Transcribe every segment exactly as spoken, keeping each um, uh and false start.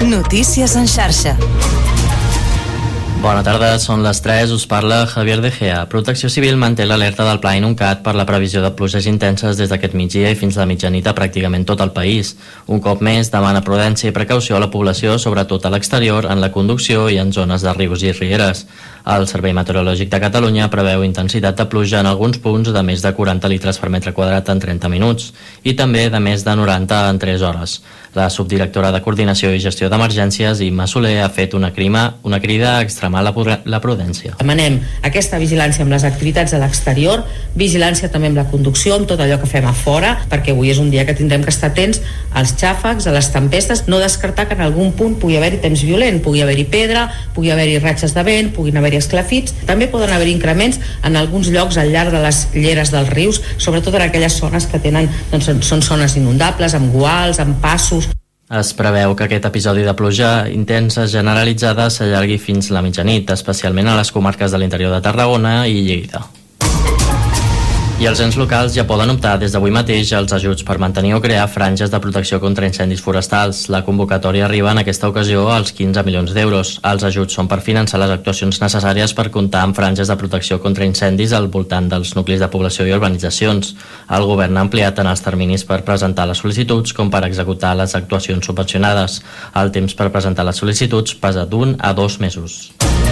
Notícies en xarxa. Bona tarda, són les tres, us parla Javier De Gea. Protecció Civil manté l'alerta del Pla Inuncat per la previsió de pluges intenses des d'aquest migdia i fins la mitjanit a pràcticament tot el país. Un cop més, demana prudència i precaució a la població, sobretot a l'exterior, en la conducció i en zones de rius i rieres. El Servei Meteorològic de Catalunya preveu intensitat de pluja en alguns punts de més de quaranta litres per metre quadrat en trenta minuts i també de més de noranta en tres hores. La subdirectora de Coordinació i Gestió d'Emergències, Imma Soler, ha fet una, crima, una crida a extremar la, la prudència. Demanem aquesta vigilància amb les activitats a l'exterior, vigilància també amb la conducció, amb tot allò que fem a fora, perquè avui és un dia que tindrem que estar atents als xàfecs, a les tempestes, no descartar que en algun punt pugui haver-hi temps violent, pugui haver-hi pedra, pugui haver-hi ratxes de vent, puguin haver-hi esclafits, també poden haver-hi increments en alguns llocs al llarg de les lleres dels rius, sobretot en aquelles zones que tenen, doncs, són zones inundables, amb guals, amb passos. Es preveu que aquest episodi de pluja intensa generalitzada s'allargui fins la mitjanit, especialment a les comarques de l'interior de Tarragona i Lleida. I els ens locals ja poden optar des d'avui mateix als ajuts per mantenir o crear franges de protecció contra incendis forestals. La convocatòria arriba en aquesta ocasió als quinze milions d'euros. Els ajuts són per finançar les actuacions necessàries per comptar amb franges de protecció contra incendis al voltant dels nuclis de població i urbanitzacions. El govern ha ampliat tant els terminis per presentar les sol·licituds com per executar les actuacions subvencionades. El temps per presentar les sol·licituds passa d'un a dos mesos.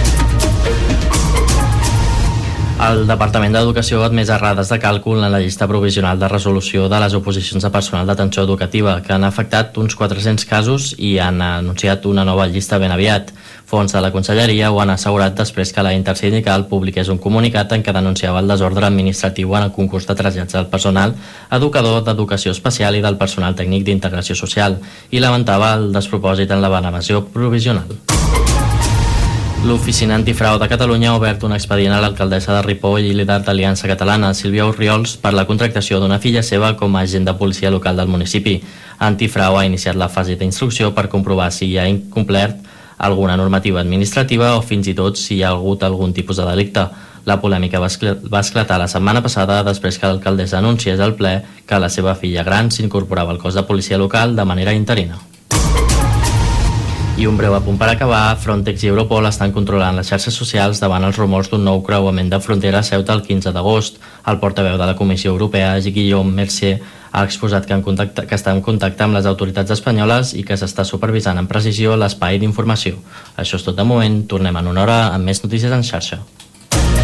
El Departament d'Educació ha admès errades de càlcul en la llista provisional de resolució de les oposicions de personal d'atenció educativa, que han afectat uns quatre-cents casos i han anunciat una nova llista ben aviat. Fonts de la Conselleria ho han assegurat després que la Intersindical publiqués un comunicat en què denunciava el desordre administratiu en el concurs de trasllats del personal educador d'educació especial i del personal tècnic d'integració social i lamentava el despropòsit en la baremació provisional. L'Oficina Antifrau de Catalunya ha obert un expedient a l'alcaldessa de Ripoll i líder d'Aliança Catalana, Sílvia Orriols, per la contractació d'una filla seva com a agent de policia local del municipi. Antifrau ha iniciat la fase d'instrucció per comprovar si hi ha incomplert alguna normativa administrativa o fins i tot si hi ha hagut algun tipus de delicte. La polèmica va esclatar la setmana passada després que l'alcaldessa anunciés al ple que la seva filla gran s'incorporava al cos de policia local de manera interina. I un breu apunt per acabar, Frontex i Europol estan controlant les xarxes socials davant els rumors d'un nou creuament de frontera a Ceuta el quinze d'agost. El portaveu de la Comissió Europea, Guillaume Mercier, ha exposat que, en contacte, que està en contacte amb les autoritats espanyoles i que s'està supervisant amb precisió l'espai d'informació. Això és tot de moment, tornem en una hora amb més notícies en xarxa.